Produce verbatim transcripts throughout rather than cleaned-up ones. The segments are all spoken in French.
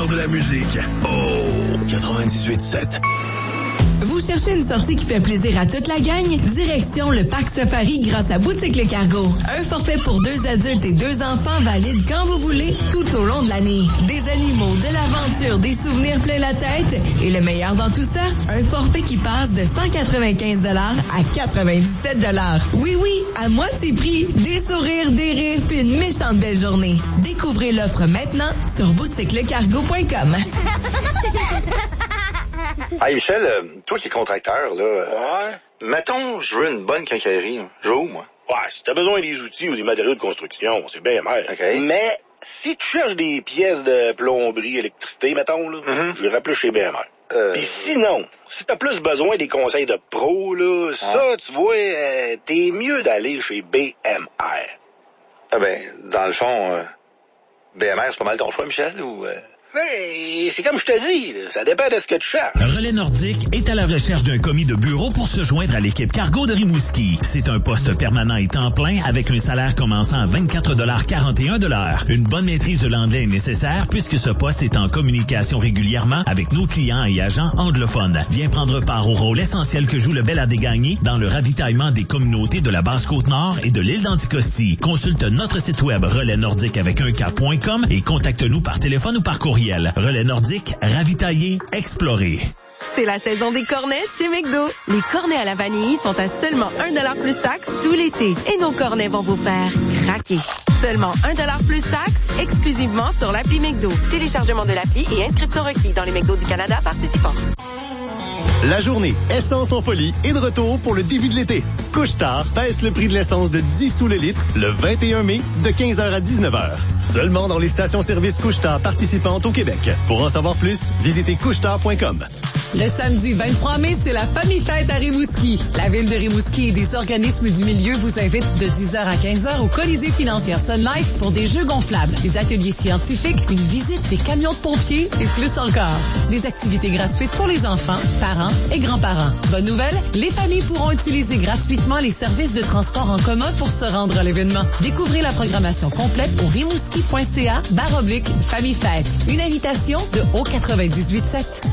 meilleur de la musique. Oh, quatre-vingt-dix-huit sept. Vous cherchez une sortie qui fait plaisir à toute la gang? Direction le Parc Safari grâce à Boutique Le Cargo. Un forfait pour deux adultes et deux enfants valide quand vous voulez, tout au long de l'année. Des animaux, de l'aventure, des souvenirs plein la tête. Et le meilleur dans tout ça, un forfait qui passe de cent quatre-vingt-quinze dollars à quatre-vingt-dix-sept dollars. Oui, oui, à moitié prix. Des sourires, des rires, puis une méchante belle journée. Découvrez l'offre maintenant sur boutique le cargo point com. Hey Michel, euh, toi qui es contracteur, là, ouais. Mettons, je veux une bonne quincaillerie. Je vais où, moi? Ouais, si t'as besoin des outils ou des matériaux de construction, c'est bien mal. Okay. Mais si tu cherches des pièces de plomberie, électricité, mettons, là, mm-hmm. je irais plus chez B M R. Euh... Puis sinon, si t'as plus besoin des conseils de pro, là, ah. ça, tu vois, euh, t'es mieux d'aller chez B M R. Ah ben, dans le fond, euh, B M R, c'est pas mal ton choix, Michel, ou... Euh... Mais c'est comme je te dis, ça dépend de ce que tu cherches. Relais Nordique est à la recherche d'un commis de bureau pour se joindre à l'équipe cargo de Rimouski. C'est un poste permanent et temps plein avec un salaire commençant à vingt-quatre dollars quarante et un de l'heure. Une bonne maîtrise de l'anglais est nécessaire puisque ce poste est en communication régulièrement avec nos clients et agents anglophones. Viens prendre part au rôle essentiel que joue le Bel Adégagné dans le ravitaillement des communautés de la Basse-Côte-Nord et de l'île d'Anticosti. Consulte notre site web relais nordique avec un K point com et contacte-nous par téléphone ou par courriel. Relais Nordique, ravitailler, explorer. C'est la saison des cornets chez McDo. Les cornets à la vanille sont à seulement un dollar plus taxe tout l'été. Et nos cornets vont vous faire craquer. Seulement un dollar plus taxe, exclusivement sur l'appli McDo. Téléchargement de l'appli et inscription requis dans les McDo du Canada participants. La journée Essence en folie est de retour pour le début de l'été. Couche-Tard baisse le prix de l'essence de dix sous le litre le vingt et un mai de quinze heures à dix-neuf heures. Seulement dans les stations-service Couche-Tard participantes au Québec. Pour en savoir plus, visitez couche-tard point com. Le samedi vingt-trois mai, c'est la famille fête à Rimouski. La ville de Rimouski et des organismes du milieu vous invitent de dix heures à quinze heures au Colisée financière Sun Life pour des jeux gonflables, des ateliers scientifiques, une visite des camions de pompiers et plus encore. Des activités gratuites pour les enfants, parents et grands-parents. Bonne nouvelle, les familles pourront utiliser gratuitement les services de transport en commun pour se rendre à l'événement. Découvrez la programmation complète au rimouski.ca barre oblique famille fête. Une invitation de O quatre-vingt-dix-huit sept.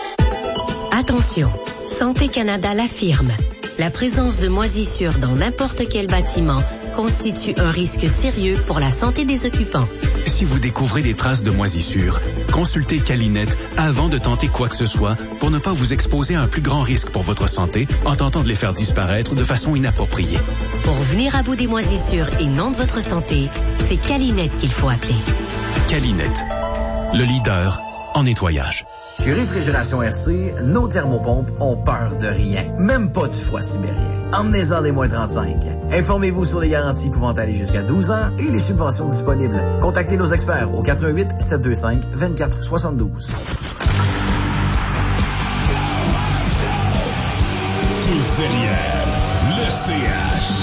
Attention, Santé Canada l'affirme. La présence de moisissures dans n'importe quel bâtiment constitue un risque sérieux pour la santé des occupants. Si vous découvrez des traces de moisissures, consultez Calinette avant de tenter quoi que ce soit pour ne pas vous exposer à un plus grand risque pour votre santé en tentant de les faire disparaître de façon inappropriée. Pour venir à bout des moisissures et non de votre santé, c'est Calinette qu'il faut appeler. Calinette, le leader en nettoyage. Chez Réfrigération R C, nos thermopompes ont peur de rien, même pas du froid sibérien. Emmenez-en des moins trente-cinq. Informez-vous sur les garanties pouvant aller jusqu'à douze ans et les subventions disponibles. Contactez nos experts au quatre un huit, sept deux cinq, deux quatre sept deux. Tous derrière le C H.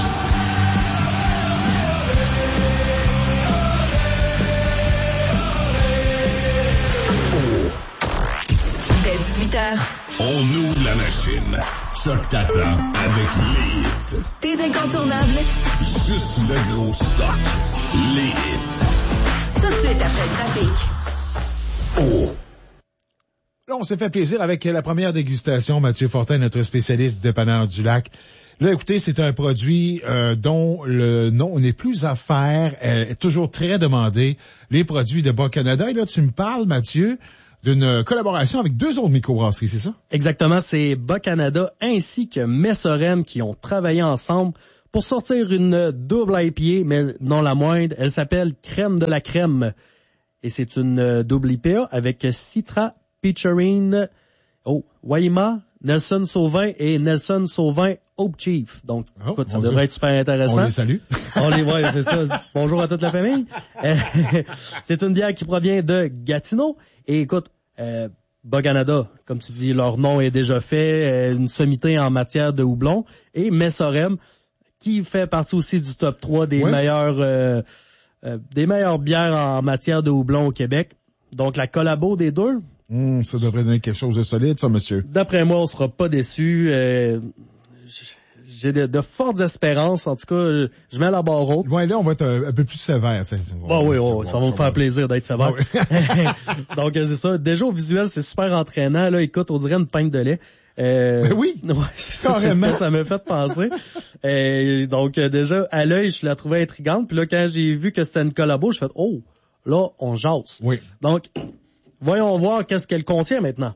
dix-huit heures. On ouvre la machine. Ça que t'attends avec les hits. Tes incontournables. Juste le gros stock. Les hits. Tout de suite après le trafic. Oh! Là, on s'est fait plaisir avec la première dégustation. Mathieu Fortin, notre spécialiste du dépanneur du lac. Là, écoutez, c'est un produit euh, dont le nom n'est plus à faire, euh, est toujours très demandé. Les produits de Bas-Canada. Et là, tu me parles, Mathieu, d'une collaboration avec deux autres microbrasseries, c'est ça? Exactement, c'est Bas-Canada ainsi que Messorem qui ont travaillé ensemble pour sortir une double I P A, mais non la moindre. Elle s'appelle Crème de la Crème. Et c'est une double I P A avec Citra, Peacherine, oh, Waima, Nelson Sauvin et Nelson Sauvin Hope Chief. Donc, oh, écoute, ça devrait être super intéressant. On les salue. On les voit, c'est ça. Bonjour à toute la famille. C'est une bière qui provient de Gatineau. Et écoute, euh, Bas-Canada, comme tu dis, leur nom est déjà fait, euh, une sommité en matière de houblon. Et Messorem, qui fait partie aussi du top trois des ouais, meilleures euh, euh, des meilleures bières en matière de houblon au Québec. Donc, la collabo des deux. Mmh, ça devrait donner quelque chose de solide, ça, monsieur. D'après moi, on sera pas déçus. Euh, j'ai de, de fortes espérances. En tout cas, je mets la barre haute. Ouais, là, on va être un, un peu plus sévère. Ça, bah oui, oh, ça va me faire plaisir d'être sévère. Ah oui. Donc, c'est ça. Déjà, au visuel, c'est super entraînant. Là, écoute, on dirait une pinte de lait. Euh, ben oui, ouais, c'est ça, c'est ce que ça m'a fait penser. Et donc, euh, déjà, à l'œil, je la trouvais intrigante. Puis là, quand j'ai vu que c'était une collabo, je fais « Oh, là, on jase. » Oui. Donc, voyons voir qu'est-ce qu'elle contient maintenant.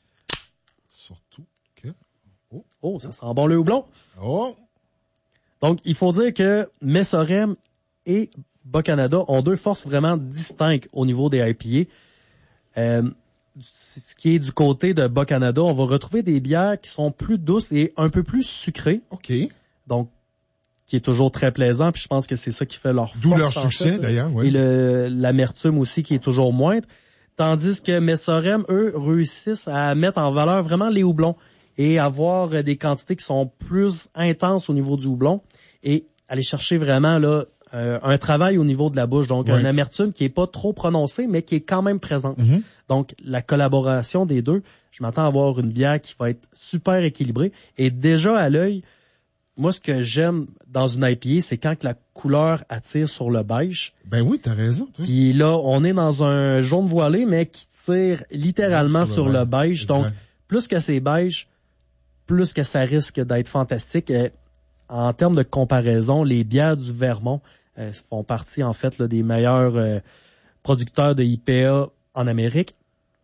Surtout que... Oh, oh ça sent bon le houblon. Oh. Donc, il faut dire que Messorem et Bas-Canada ont deux forces vraiment distinctes au niveau des I P A. Euh, ce qui est du côté de Bas-Canada, on va retrouver des bières qui sont plus douces et un peu plus sucrées. OK. Donc, qui est toujours très plaisant, puis je pense que c'est ça qui fait leur force. D'où leur succès, d'ailleurs, oui. Et le, l'amertume aussi qui est toujours moindre. Tandis que Messorem, eux, réussissent à mettre en valeur vraiment les houblons et avoir des quantités qui sont plus intenses au niveau du houblon et aller chercher vraiment là euh, un travail au niveau de la bouche. Donc, oui. Une amertume qui est pas trop prononcée, mais qui est quand même présente. Mm-hmm. Donc, la collaboration des deux, je m'attends à avoir une bière qui va être super équilibrée. Et déjà, à l'œil, moi, ce que j'aime dans une I P A, c'est quand que la couleur attire sur le beige. Ben oui, t'as raison. Toi. Puis là, on est dans un jaune voilé, mais qui tire littéralement sur, sur le, le beige. Exact. Donc, plus que c'est beige, plus que ça risque d'être fantastique. Et en termes de comparaison, les bières du Vermont euh, font partie, en fait, là, des meilleurs euh, producteurs de I P A en Amérique.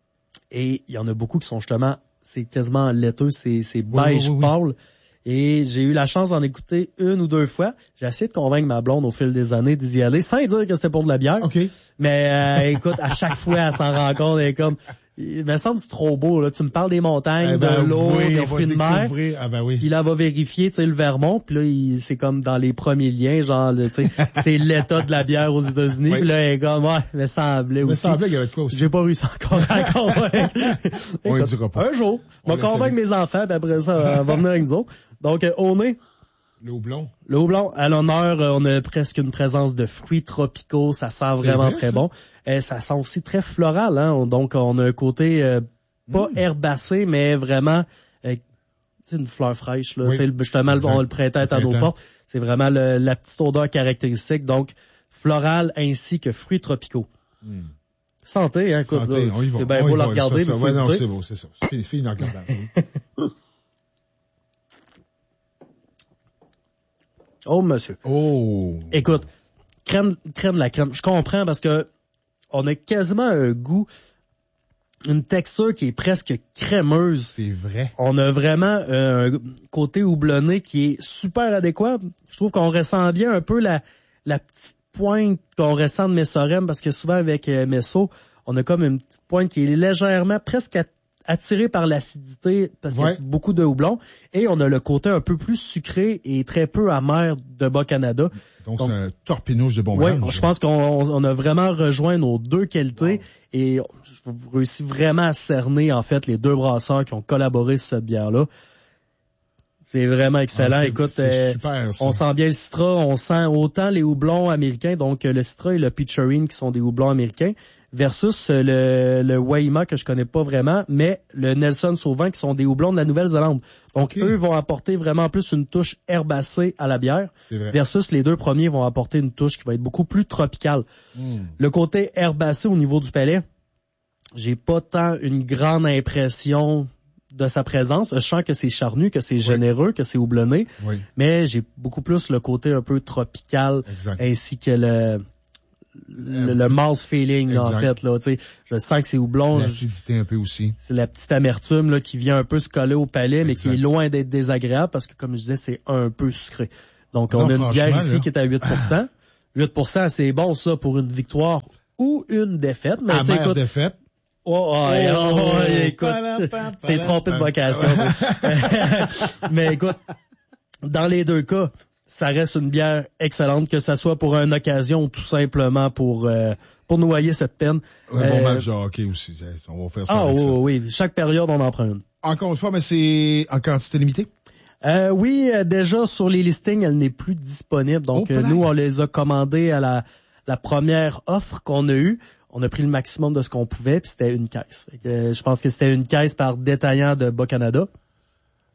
Et il y en a beaucoup qui sont justement, c'est quasiment laiteux, c'est, c'est beige oui, oui, oui, pâle. Oui. Et j'ai eu la chance d'en écouter une ou deux fois. J'ai essayé de convaincre ma blonde au fil des années d'y aller, sans dire que c'était pour de la bière. Okay. Mais euh, écoute, à chaque fois, elle s'en rend compte, elle est comme... Il me semble que c'est trop beau, là. Tu me parles des montagnes, eh ben, de l'eau, oui, des fruits de mer. Ah ben oui. Puis là, elle va vérifier, tu sais, le Vermont. Puis là, il, c'est comme dans les premiers liens, genre, tu sais, c'est l'état de la bière aux États-Unis. Oui. Puis là, elle est comme, ouais, il me semblait aussi. Il me semblait qu'il y avait quoi aussi. J'ai pas réussi encore à convaincre. On ne dira pas. Un jour, on va convaincre mes enfants, puis après ça, on va venir avec nous autres. Donc, euh, au nez. Le houblon. Le houblon, à l'honneur, on a presque une présence de fruits tropicaux. Ça sent c'est vraiment vrai, très ça? Bon. Et ça sent aussi très floral, hein. Donc, on a un côté euh, pas mmh. herbacé, mais vraiment euh, une fleur fraîche. Là, oui. Justement, on, le printemps est à nos portes. C'est vraiment le, la petite odeur caractéristique. Donc, floral ainsi que fruits tropicaux. Mmh. Santé, hein, écoute. Santé, là, on y va. C'est bien beau le regarder. Ça, ça, ouais, non, c'est beau, c'est ça. C'est fini de regarder. Oh, monsieur. Oh. Écoute, crème, crème de la crème. Je comprends parce que on a quasiment un goût, une texture qui est presque crémeuse. C'est vrai. On a vraiment un côté houblonné qui est super adéquat. Je trouve qu'on ressent bien un peu la, la petite pointe qu'on ressent de Messorem parce que souvent avec euh, Messo, on a comme une petite pointe qui est légèrement presque attiré par l'acidité parce qu'il ouais. y a beaucoup de houblon et on a le côté un peu plus sucré et très peu amer de Bas-Canada. Donc, Donc c'est un torpinouche de bon Oui, mélange. Je pense qu'on on a vraiment rejoint nos deux qualités wow. et je réussis vraiment à cerner en fait les deux brasseurs qui ont collaboré sur cette bière-là. C'est vraiment excellent. Ah, c'est, Écoute, c'est euh, super, on sent bien le Citra, on sent autant les houblons américains, donc le Citra et le Peacherine qui sont des houblons américains, versus le, le Waima que je connais pas vraiment, mais le Nelson Sauvin qui sont des houblons de la Nouvelle-Zélande. Donc okay. eux vont apporter vraiment plus une touche herbacée à la bière, versus les deux premiers vont apporter une touche qui va être beaucoup plus tropicale. Mm. Le côté herbacé au niveau du palais, j'ai pas tant une grande impression de sa présence. Je sens que c'est charnu, que c'est oui. généreux, que c'est houblonné, oui. mais j'ai beaucoup plus le côté un peu tropical, exact. Ainsi que le le, le mouth feeling là, en fait là, tu sais, je sens que c'est houblon. L'acidité un peu aussi. C'est la petite amertume là qui vient un peu se coller au palais, mais exact. Qui est loin d'être désagréable parce que comme je disais, c'est un peu sucré. Donc non, on a une bière ici là. Qui est à huit pour cent. huit pour cent, c'est bon ça pour une victoire ou une défaite. Mais amère écoute, défaite. Oh, oh, oh, oh, oh écoute, t'es trompé de vocation. Mais écoute, dans les deux cas, ça reste une bière excellente, que ça soit pour une occasion ou tout simplement pour euh, pour noyer cette peine. Un euh, bon match de hockey aussi, on va faire ça. Ah avec oui, ça. oui, chaque période on en prend une. Encore une fois, mais c'est en quantité limitée? Euh, oui, euh, déjà sur les listings, elle n'est plus disponible. Donc oh, euh, nous, on les a commandées à la la première offre qu'on a eue. On a pris le maximum de ce qu'on pouvait, puis c'était une caisse. Fait que, euh, je pense que c'était une caisse par détaillant de Bas-Canada.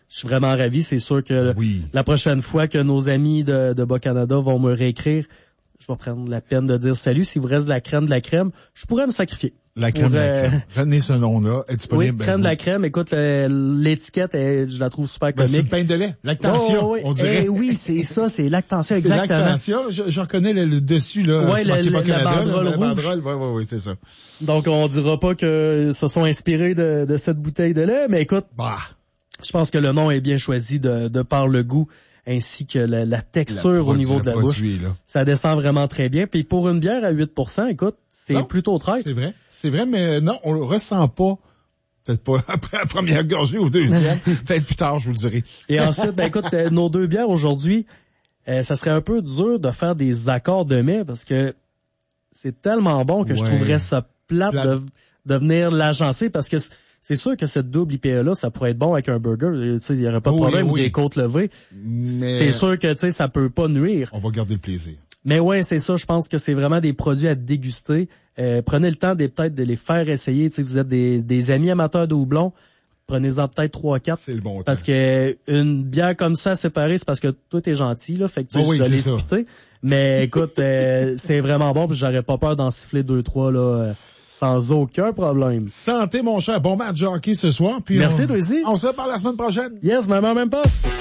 je suis vraiment ravi. C'est sûr que oui. la prochaine fois que nos amis de, de Bas-Canada vont me réécrire, je vais prendre la peine de dire salut. S'il vous reste de la crème de la crème, je pourrais me sacrifier. La crème pour, de la euh... crème. Retenez ce nom-là. Est disponible. Oui, crème de la crème. Écoute, l'étiquette, je la trouve super comique. Ben, c'est le pain de lait. Lactantia, oh, oui. on dirait. Eh, oui, c'est ça, c'est Lactantia, exactement. C'est Lactantia. Je, je reconnais le, le dessus, là. Ouais, le, le, la banderole là, rouge. La banderole, oui, oui, oui, c'est ça. Donc, on dira pas que se sont inspirés de, de cette bouteille de lait, mais écoute, bah. je pense que le nom est bien choisi de, de par le goût ainsi que la, la texture la au niveau de la produit, bouche. Là. Ça descend vraiment très bien. Puis pour une bière à huit pour cent, écoute, c'est non, plutôt traite. C'est vrai. C'est vrai, mais non, on le ressent pas. Peut-être pas après la première gorgée ou deuxième. Peut-être plus tard, je vous le dirai. Et ensuite, ben écoute, nos deux bières aujourd'hui, euh, ça serait un peu dur de faire des accords de mets parce que c'est tellement bon que ouais. je trouverais ça plate Pla... de, de venir l'agencer parce que c'est sûr que cette double I P A-là, ça pourrait être bon avec un burger. Tu sais, il n'y aurait pas de oui, problème oui. ou des côtes levées. Mais... C'est sûr que, tu sais, ça peut pas nuire. On va garder le plaisir. Mais ouais, c'est ça. Je pense que c'est vraiment des produits à déguster. Euh, prenez le temps de, peut-être de les faire essayer. Tu sais, vous êtes des, des amis amateurs de houblon. Prenez-en peut-être trois, quatre. C'est le bon temps. Parce que une bière comme ça séparée, c'est parce que toi t'es gentil, là. Fait que tu sais, oh oui, je l'ai spité. Mais écoute, euh, c'est vraiment bon. Puis j'aurais pas peur d'en siffler deux, trois, là. Euh, sans aucun problème. Santé, mon cher. Bon match de hockey ce soir. Puis merci, on, toi aussi. On se reparle la semaine prochaine. Yes, même en même poste.